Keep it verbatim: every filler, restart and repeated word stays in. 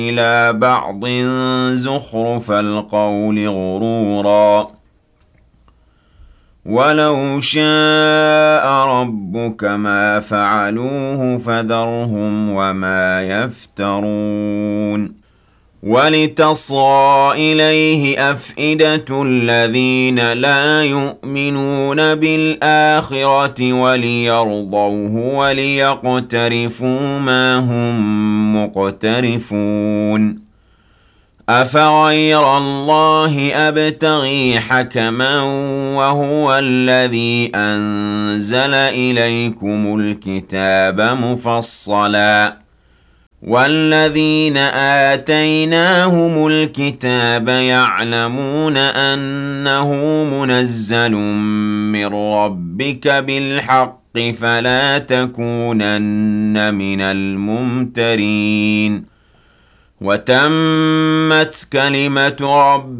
إلى بعض زخرف القول غرورا ولو شاء ربك ما فعلوه فذرهم وما يفترون ولتصغى إليه أفئدة الذين لا يؤمنون بالآخرة وليرضوه وليقترفوا ما هم مقترفون أفغير الله أبتغي حكما وهو الذي أنزل إليكم الكتاب مفصلا والذين آتيناهم الكتاب يعلمون أنه منزل من ربك بالحق فلا تكونن من الممترين وتمت كلمة رب